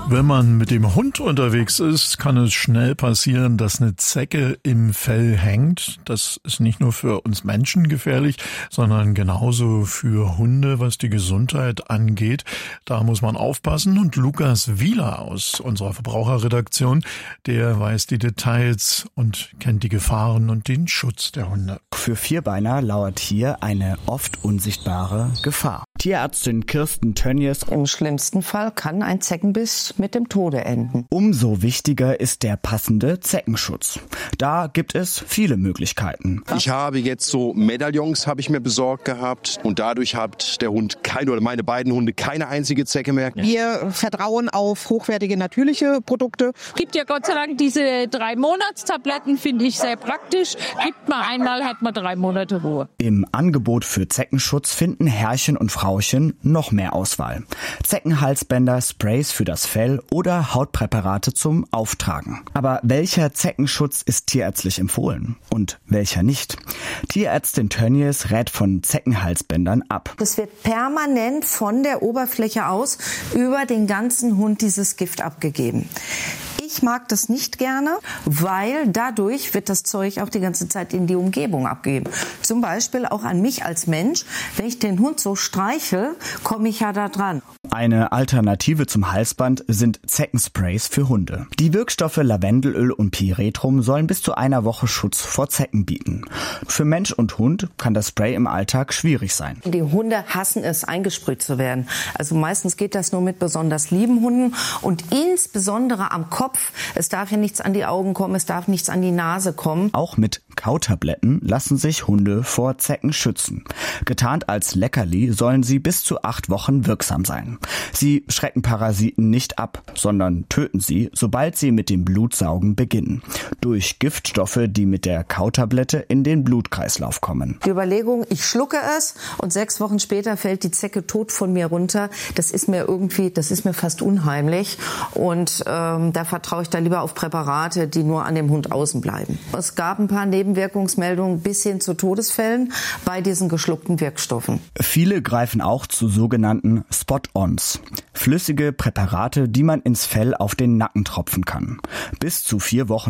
Wenn man mit dem Hund unterwegs ist, kann es schnell passieren, dass eine Zecke im Fell hängt. Das ist nicht nur für uns Menschen gefährlich, sondern genauso für Hunde, was die Gesundheit angeht. Da muss man aufpassen. Und Lukas Wieler aus unserer Verbraucherredaktion, der weiß die Details und kennt die Gefahren und den Schutz der Hunde. Für Vierbeiner lauert hier eine oft unsichtbare Gefahr. Tierärztin Kirsten Tönjes: Im schlimmsten Fall kann ein Zeckenbiss mit dem Tode enden. Umso wichtiger ist der passende Zeckenschutz. Da gibt es viele Möglichkeiten. Ich habe jetzt so Medaillons habe ich mir besorgt gehabt und dadurch hat der Hund meine beiden Hunde keine einzige Zecke mehr. Wir vertrauen auf hochwertige natürliche Produkte. Gibt ja Gott sei Dank diese 3-Monats-Tabletten, finde ich sehr praktisch. Gibt man einmal, hat man 3 Monate Ruhe. Im Angebot für Zeckenschutz finden Herrchen und Frauchen noch mehr Auswahl. Zeckenhalsbänder, Sprays für das Fell oder Hautpräparate zum Auftragen. Aber welcher Zeckenschutz ist tierärztlich empfohlen und welcher nicht? Tierärztin Tönjes rät von Zeckenhalsbändern ab. Es wird permanent von der Oberfläche aus über den ganzen Hund dieses Gift abgegeben. Ich mag das nicht gerne, weil dadurch wird das Zeug auch die ganze Zeit in die Umgebung abgegeben. Zum Beispiel auch an mich als Mensch. Wenn ich den Hund so streichel, komme ich ja da dran. Eine Alternative zum Halsband sind Zeckensprays für Hunde. Die Wirkstoffe Lavendelöl und Pyretrum sollen bis zu einer Woche Schutz vor Zecken bieten. Für Mensch und Hund kann das Spray im Alltag schwierig sein. Die Hunde hassen es, eingesprüht zu werden. Also meistens geht das nur mit besonders lieben Hunden und insbesondere am Kopf. Es darf ja nichts an die Augen kommen, es darf nichts an die Nase kommen. Auch mit Kautabletten lassen sich Hunde vor Zecken schützen. Getarnt als Leckerli sollen sie bis zu 8 Wochen wirksam sein. Sie schrecken Parasiten nicht ab, sondern töten sie, sobald sie mit dem Blutsaugen beginnen. Durch Giftstoffe, die mit der Kautablette in den Blutkreislauf kommen. Die Überlegung, ich schlucke es und 6 Wochen später fällt die Zecke tot von mir runter, das ist mir fast unheimlich. Und da vertraue ich da lieber auf Präparate, die nur an dem Hund außen bleiben. Es gab ein paar Nebenwirkungsmeldungen bis hin zu Todesfällen bei diesen geschluckten Wirkstoffen. Viele greifen auch zu sogenannten Spot-ons. Flüssige Präparate, die man ins Fell auf den Nacken tropfen kann. Bis zu 4 Wochen